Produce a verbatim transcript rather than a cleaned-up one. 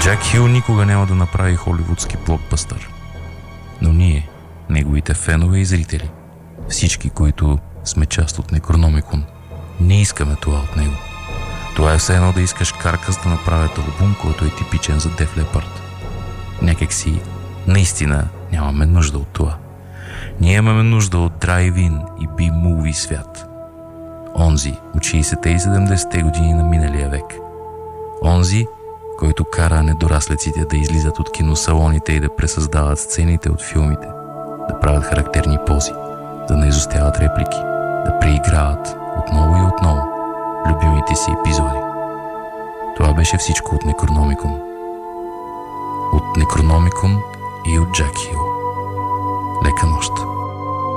Джак Хил никога няма да направи холивудски блокбъстър. Но ние, неговите фенове и зрители, всички, които сме част от Некрономикон, не искаме това от него. Това е все едно да искаш Каркас да направят албум, който е типичен за Def Leppard. Някак си, наистина нямаме нужда от това. Ние имаме нужда от драйв-ин и би-муви свят. Онзи от шейсетте и седемдесетте години на миналия век. Онзи, който кара недораслеците да излизат от киносалоните и да пресъздават сцените от филмите, да правят характерни пози, да не изостяват реплики, да преиграват отново и отново любимите си епизоди. Това беше всичко от Некрономикон. От Некрономикон и от Джак Хил. Лека нощ!